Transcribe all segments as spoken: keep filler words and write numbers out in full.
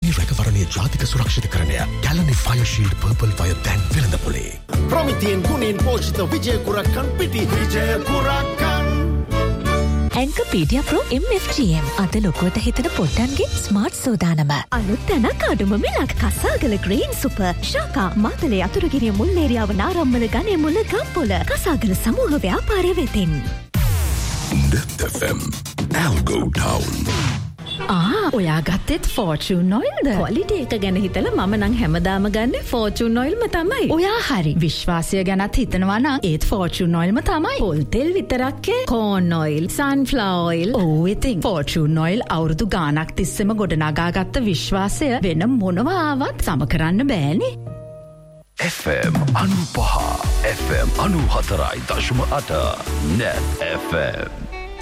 මේ රැකවරණයේ ජාතික සුරක්ෂිතකරණය Galani Fire Shield Purple Fire දැන් වෙළඳපොලේ. ප්‍රමිතියෙන් ගුණෙන් පෝෂිත විජය කුරක්කන් පිටි විජය කුරක්කන්. Encyclopedia Pro M F G M අද ලොකුවට හිතන පොට්ටන්ගේ ස්මාර්ට් සෝදානම. අලුත් තැනක් අඩුම මිලක් කසාගල ග්‍රීන් සුපර් ශාකා මාතලේ අතුරුගිරිය මුල්ලේරියාව නාරම්මල ගණේ මුල්ල ගම්පොල කසාගල සමූහ ව්‍යාපාරය වෙතින්. Death F M Algo Town. ආ ඔයා ගත්තෙත් ෆෝචූන් ඔයිල්ද? ක්වොලිටි එක ගැන හිතලා මම නම් හැමදාම ගන්නේ ෆෝචූන් ඔයිල්ම තමයි. ඔයා හරි. විශ්වාසය ගැනත් හිතනවා නම් ඒත් ෆෝචූන් ඔයිල්ම තමයි. පොල් තෙල් විතරක් ඒ කෝන් ඔයිල්, සන්ෆ්ලවර් ඔයිල්. ඕ ඉතින් ෆෝචූන් ඔයිල් අවුරුදු ගාණක් තිස්සේම ගොඩනගාගත්ත විශ්වාසය වෙන මොනවා ආවත් සම කරන්න බෑනේ. F M අනුපහ F M අනුහතරයි දශම අට Net F M.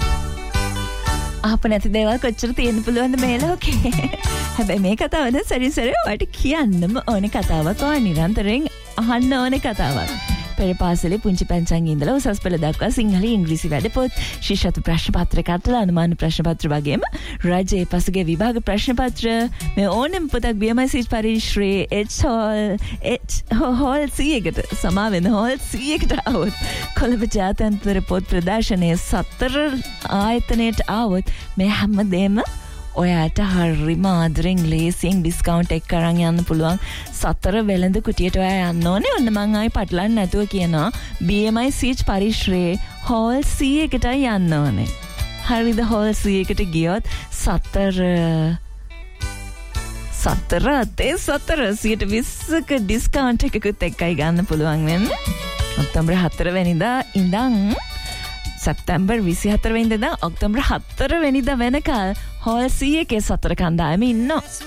ආප නැති දේවල් කොච්චර තියෙන්න පුළුවන්ද මේ ලෝකේ. හැබැයි මේ කතාව නම් සරි සරි ඔයාලට කියන්නම ඕනේ කතාවක්. ඔයා නිරන්තරයෙන් අහන්න ඕනේ කතාවක්. පෙර පාසලේ පුංචි පැංචන් ඉඳලා උසස් පෙළ දක්වා සිංහල ඉංග්‍රීසි වැඩපොත්, ශිෂ්‍යත්ව ප්‍රශ්න පත්‍ර කටල, අනුමාන ප්‍රශ්න පත්‍ර වගේම රජයේ පසුගිය විභාග ප්‍රශ්න පත්‍ර මේ ඕනෙම පොතක් B M I seat පරිශ්‍රයේ H hall H hall සීයකට සමා වෙන hall සීයකට આવොත් කොළඹ ජාත්‍යන්තර පොත් ප්‍රදර්ශනයේ සතර ආයතනයට આવොත් මේ හැමදේම ඔයාට හරිම ආදරෙන් ලේසියෙන් ඩිස්කවුන්ට් එක කරන් යන්න පුළුවන්. සතර වෙළඳ කුටියට ඔයා යන්න ඕනේ. ඔන්න මං ආයි පටලන්න නැතුව කියනවා B M I seat පරිශ්‍රයේ hall C එකට යන්න ඕනේ. හරිද? hall C එකට ගියොත් සතර සතර අතේ සතර සියයට විස්සක ඩිස්කවුන්ට් එකකුත් එක්කයි ගන්න පුළුවන් වෙන්නේ. ඔක්තෝබර් හතර වෙනිදා ඉඳන් සැප්තැම්බර් විසිහතර වෙනිදා ඔක්තෝබර් හතර වෙනිදා වෙනකල් හෝල් C එකේ සතර කණ්ඩායම ඉන්නවා.